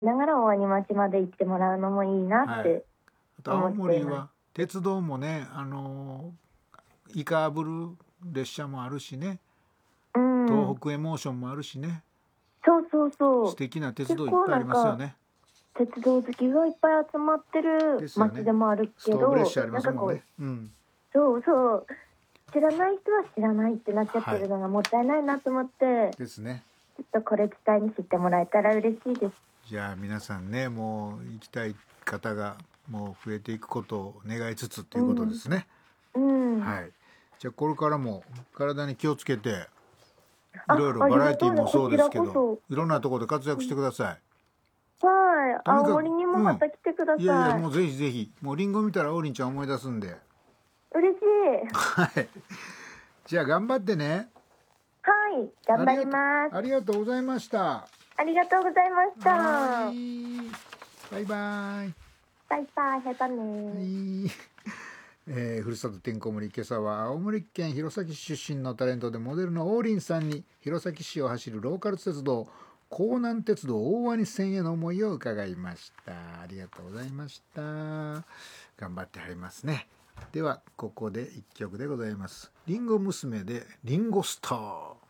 ながら大鰐町まで行ってもらうのもいいなってあと青思っています。 森は鉄道もね、イカブル列車もあるしね、 うん、 東北エモーションもあるしね、 そうそうそう。 素敵な鉄結道いっぱいあり構なんかますよね。 鉄道好きがいっぱい集まってるですよね。 町でもあるスけど、 トーブ列車ありまなんかこう、 すもんね。うん。 そうそう、知らない人は知らないってなっちゃってはいるのがもったいないなと思って、 ですね。 ちょっとこれ機会に知ってもらえたら嬉しいです。 じゃあ皆さんね、もう行きたい方がもう増えていくことを願いつつということですね。 うん、 はい。じゃあこれからも体に気をつけて、いろいろあバラエティりがとうね、 もそうこちらですけど、 こそ。 いろんなところで活躍してください。 はい、 とにかく、 青森にもまた来てくだいやいや、 さい。 もうぜひぜひ、もうリンゴ見たら王林ちゃん思い出すんで。 嬉しい。 はい。じゃあ頑張ってね。 はい、頑張ります。 ありがとうございました。 ありがとうございました。 はい。バイバイ。 バイバイ、下手ね。 はい。ふるさとてんこ盛り、今朝は青森県弘前市出身のタレントでモデルの王林さんに弘前市を走るローカル鉄道江南鉄道大鰐線への思いを伺いました。ありがとうございました。頑張ってはりますね。ではここで一曲でございます。リンゴ娘でリンゴスター。